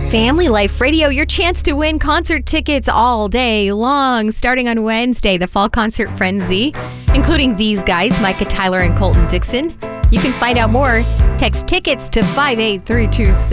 Family Life Radio, your chance to win concert tickets all day long. Starting on Wednesday, the Fall Concert Frenzy, including these guys, Micah Tyler and Colton Dixon. You can find out more. Text tickets to 58326.